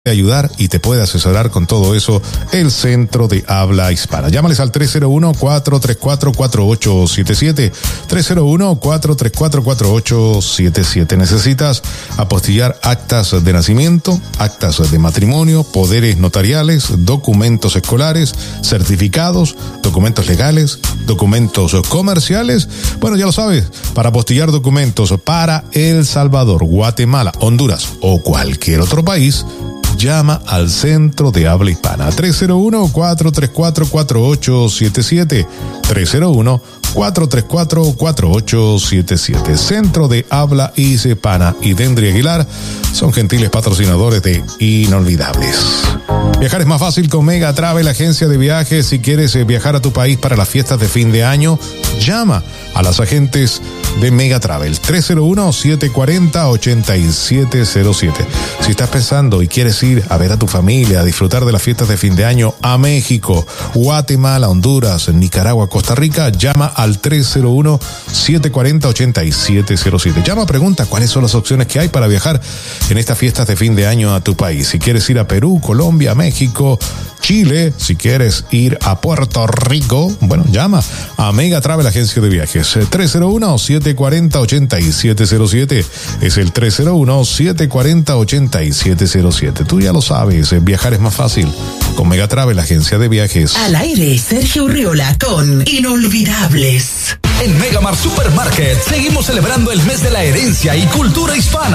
ayudar y te puede asesorar con todo eso el Centro de Habla Hispana. Llámales al 301-434-4877, 301-434-4877. Necesitas apostillar actas de nacimiento, actas de matrimonio, poderes notariales, documentos escolares, certificados, documentos legales, documentos comerciales. Bueno, ya lo sabes, para apostillar documentos para El Salvador, Guatemala, Honduras o cualquier otro país, llama al Centro de Habla Hispana, 301-434-4877, 301-434-4877. Centro de Habla Hispana y Dendry Aguilar son gentiles patrocinadores de Inolvidables. Viajar es más fácil con Mega Travel, agencia de viajes. Si quieres viajar a tu país para las fiestas de fin de año, llama a las agentes de Mega Travel, 301-740-8707. Si estás pensando y quieres ir a ver a tu familia, a disfrutar de las fiestas de fin de año a México, Guatemala, Honduras, Nicaragua, Costa Rica, llama al 301-740-8707. Llama, pregunta cuáles son las opciones que hay para viajar en estas fiestas de fin de año a tu país. Si quieres ir a Perú, Colombia, México, Chile, si quieres ir a Puerto Rico, bueno, llama a Mega Travel, agencia de viajes, 301-740-8707, es el 301-740-8707. Tú ya lo sabes, viajar es más fácil con Mega Travel, agencia de viajes. Al aire, Sergio Urriola con Inolvidables. En Megamart Supermarket seguimos celebrando el mes de la herencia y cultura hispana.